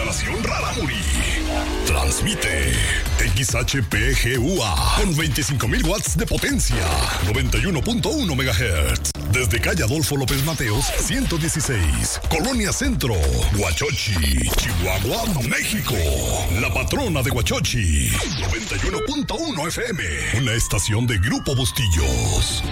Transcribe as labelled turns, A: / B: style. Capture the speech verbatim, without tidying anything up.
A: Instalación Rarámuri. Transmite X H P G U A con veinticinco mil watts de potencia, noventa y uno punto uno megahertz. Desde calle Adolfo López Mateos, ciento dieciséis, Colonia Centro, Huachochi, Chihuahua, México. La patrona de Huachochi, noventa y uno punto uno F M, una estación de Grupo Bustillos.